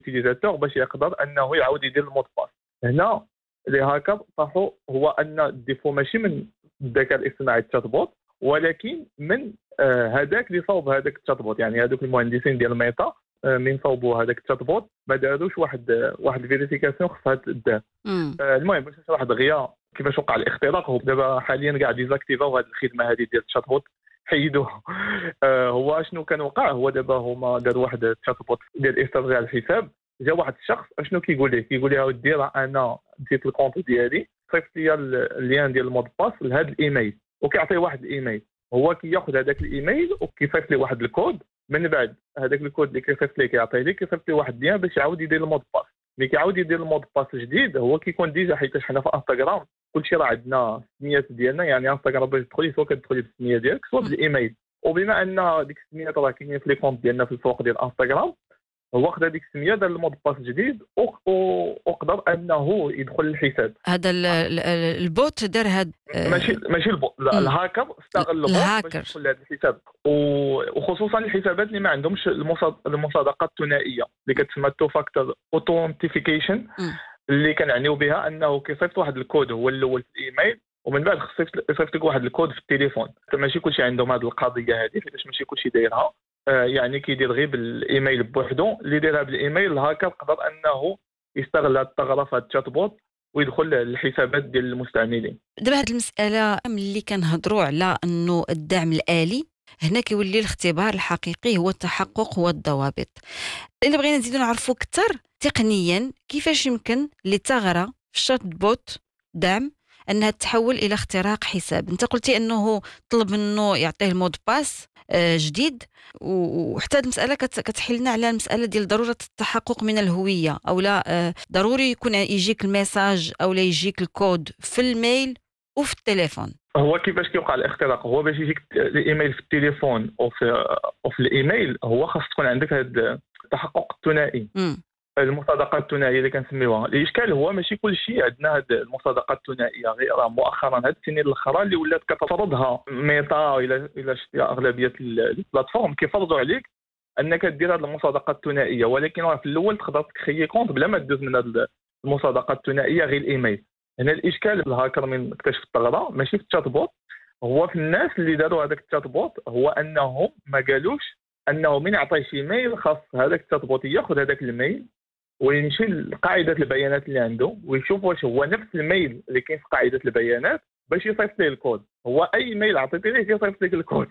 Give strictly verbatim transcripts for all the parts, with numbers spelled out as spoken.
اليوتيليزاتور باش يقدر انه يعاود يدير المود باس. هنا لي هاكر طاحوا هو ان الديفو ماشي من الذكاء الاصطناعي التشات بوت، ولكن من هذاك اللي صوب هذاك التشات بوت. يعني هذوك المهندسين ديال ميتا من صوبوا هذاك التشات بوت ما داروش واحد واحد الفيريفيكاسيون خصها تدار. المهم باش نشرح دغيا كيفاش وقع الاختراق. هو دابا حاليا كاع ديزاكتيفاو هذه الخدمه هذه ديال التشات بوت، حيدوه. هو شنو كان وقع؟ هو دابا هما داروا واحد التشات بوت ديال استرجاع الحساب. جا واحد الشخص اشنو كيقول ليه؟ كيقول ليه اودي راه انا نسيت الكونت ديالي، صيفط لي اللين ديال المود باس لهذا الايميل، وكيعطيه واحد الايميل. هو كياخذ هذاك الايميل وكيصيفط ليه واحد الكود. من بعد هذاك الكود اللي كيصيفط ليه كيعطيه ليه كيصيفط ليه واحد اللين باش يعاود يدير المود باس. ملي كيعاود يدير المود باس جديد هو كيكون ديجا، حيت حنا في انستغرام كلشي راه عندنا السميات ديالنا. يعني انستغرام باش تدخلي سواء كتدخلي بالسميه ديالك سواء بالايميل، وبما ان ديك السميات راه كاينين في لي كونت ديالنا في الفوق ديال انستغرام، هو خدا ديك السميه دار المود باس جديد وقدر انه يدخل للحساب. هذا البوت دار هذا ماشي ماشي البوت، الهاكر استغل البوت باش يدخل لهذا الحساب، وخصوصا الحسابات اللي ما عندهمش المصادقه الثنائيه اللي كتسمى تو فاكتور اوثنتيفيكيشن، اللي كنعنيو بها انه كيصيفط واحد الكود هو الاول في الايميل، ومن بعد خصك يصيفط لك واحد الكود في التليفون. ماشي كلشي عندهم هذه القضيه هذه، حيت ماشي كلشي دايرها. آه يعني كيدير غير بالايميل بوحدو. اللي دايرها بالايميل الهاكر قدر انه يستغل هذه الثغره في الشات بوت ويدخل للحسابات ديال المستعملين. دابا هذه المساله ملي كنهضروا على انه الدعم الآلي، هنا كيولي الاختبار الحقيقي هو التحقق والضوابط. الا بغينا نزيدو نعرفوا اكثر تقنيا كيفاش يمكن لثغره في الشات بوت دعم انها تتحول الى اختراق حساب. انت قلتي انه طلب منه يعطيه المود باس جديد، وحتى هذه المساله كتحلنا على المساله ديال ضروره التحقق من الهويه، او لا ضروري يكون يجيك الميساج او لا يجيك الكود في الميل وفي التليفون. هو كيفاش كيوقع الاختراق؟ هو باش يجيك الايميل في التليفون او في او في الايميل هو خاص تكون عندك هذا التحقق الثنائي، المصادقه الثنائيه اللي كنسميوها. الاشكال هو ماشي كل شيء عندنا هذه المصادقه الثنائيه، غير مؤخرا هذه السنين الاخرى اللي ولات كتفرضها ميتا الى الى اغلبيه البلاتفورم كيفرضوا عليك انك دير هذه المصادقه الثنائيه، ولكن في الاول تقدر تكري كونت بلا ما تدوز من هذه المصادقه الثنائيه غير الايميل. هنا الاشكال الهاكر من اكتشف الثغره ماشي في الشات بوت، هو في الناس اللي داروا هذاك الشات بوت، هو انهم ما قالوش انه من يعطيه شي ميل خاص هذاك الشات بوت ياخذ هذاك الميل ويمشي لقاعده البيانات اللي عنده ويشوف واش هو نفس الميل اللي كاين في قاعده البيانات باش يصيفط ليه الكود. هو اي ميل عطيتي ليه كيصيفط لك الكود.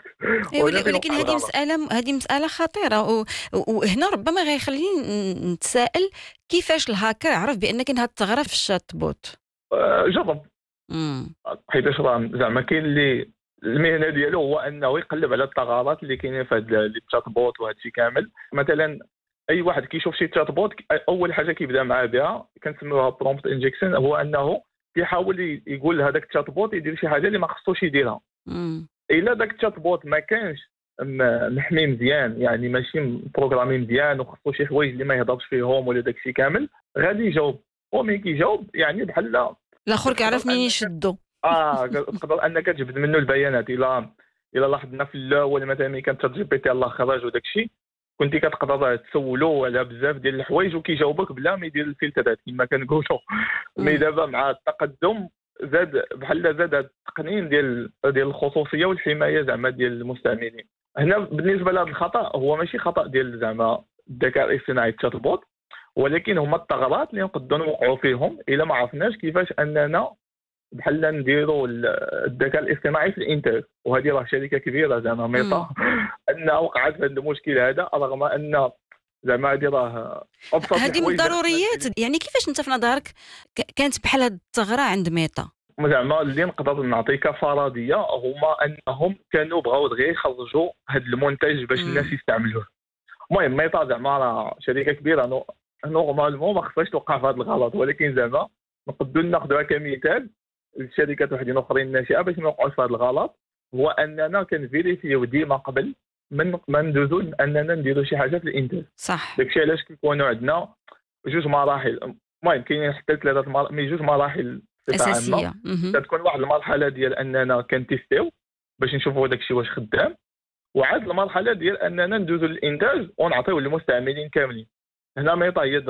ولكن هذه مساله هذه مساله خطيره، وهنا ربما غيخليني نتساءل كيفاش الهاكر عرف بان كاين هذه الثغره في الشات بوت؟ جرب. حيتاش راه زعما كاين اللي المهنه ديالو هو انه يقلب على الثغرات اللي كاينين في هذا الشات بوت وهذا الشيء كامل. مثلا اي واحد كيشوف شي شات بوت اول حاجه كيبدا معاه بها كنسميوها برومبت انجكشن، هو انه كيحاول يقول لهذاك الشات بوت يدير شي حاجه اللي ما خصوش يديرها. الا داك الشات بوت ما كانش محمي مزيان، يعني ماشي بروغرامي مزيان وخصو شي حوايج اللي ما يهضرش فيهم ولا داك الشيء كامل، غادي يجاوب. وملي كيجاوب يعني بحال الاخر كيعرف منين يشدو. اه تقدر انك تجبد منه البيانات. الا الا لاحظنا في الاول مثلا ملي كان تشات جي بي تي الله خرج وداك الشيء، كنتي كتقدر تسولو على بزاف ديال الحوايج وكيجاوبك بلا ما يدير الفلترات كما كنقولوا. مي دابا مع التقدم زاد بحال زاد هذا التقنين ديال ديال الخصوصيه والحمايه زعما ديال المستعملين. هنا بالنسبه لهذا الخطا هو ماشي خطا ديال زعما الذكاء الاصطناعي الشات بوت، ولكن هما الثغرات اللي نقدروا نوقعوا فيهم الا ما عرفناش كيفاش اننا بحال نديروا الذكاء الاصطناعي في الانتاج. وهذه راه شركه كبيره زعما ميتا انها وقعت في هذا المشكل هذا، رغم ان زعما هذه راه ابسط هذه من الضروريات. يعني كيفاش انت في نظرك كانت بحال هذه الثغره عند ميتا؟ زعما اللي نقدر نعطيك فرضيه هما انهم كانوا بغاو دغيا يخرجوا هذا المنتج باش الناس يستعملوه. المهم ميتا زعما راه شركه كبيره نورمالمون ما خصهاش توقع في هذا الغلط، ولكن زعما نقدروا ناخذوها كمثال الشركات وحدين اخرين ناشئه باش ما يوقعوش في هذا الغلط. هو اننا كنفيريفيو ديما قبل من ما ندوزو اننا نديرو شي حاجه في الانتاج. صح. داكشي علاش كيكونوا عندنا جوج مراحل، المهم كاينين حتى ثلاثه مراحل، مي جوج مراحل اساسيه. كتكون واحد المرحله ديال اننا كنتيستيو باش نشوفوا داكشي واش خدام، وعاد المرحله ديال اننا ندوزو للانتاج ونعطيو للمستعملين كاملين. هنا ميتا هي